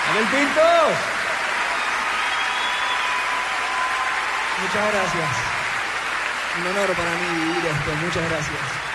Abel Pinto. Muchas gracias. Un honor para mí vivir esto. Muchas gracias.